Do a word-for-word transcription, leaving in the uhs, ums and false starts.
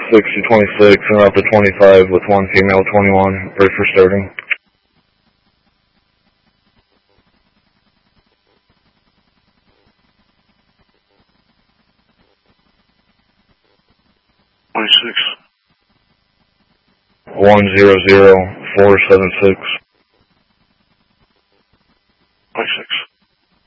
sixty twenty-six and up to twenty-five with one female twenty-one, ready for starting. twenty-six. one zero zero four seven six.